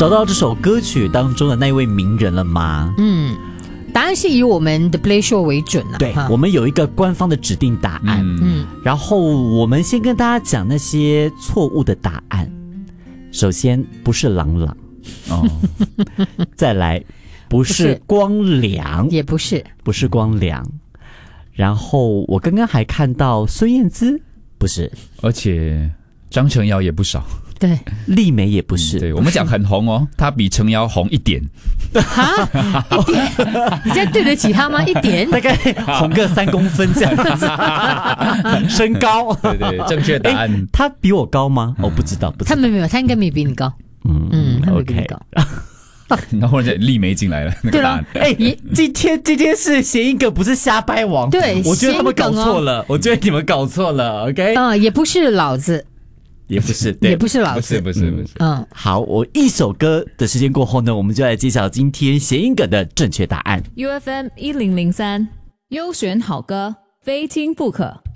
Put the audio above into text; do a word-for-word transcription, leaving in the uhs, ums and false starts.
找到这首歌曲当中的那一位名人了吗？ 嗯，答案是以我们的 Play Show 为准啊。 对，我们有一个官方的指定答案。嗯，然后我们先跟大家讲那些错误的答案。首先，不是朗朗哦，再来，不是光良， 也不是， 不是光良。然后我刚刚还看到孙燕姿，不是， 而且张成尧也不少。 对， 丽梅也不是。 嗯、对，我们讲很红哦，他比成尧红一点。 哈，一点？你这样对得起他吗？一点？ 大概红个三公分这样子。身高， 对对，正确答案。 他比我高吗？我、哦、不知道，不知道。 他没有，他应该没比你高。嗯嗯，他没比你高。 然后人家丽梅进来了，那个答案。 哎、欸，今天今天是谐音梗，不是瞎掰王。 对， 我觉得他们搞错了、哦，我觉得你们搞错了。OK， 啊、呃，也不是老子。 也不是， 也不是老子， 不是，不是，不是。 嗯， 好，我一首歌的时间过后呢，我们就来揭晓今天谐音梗的正确答案。 U F M 一零零三，优选好歌，非听不可。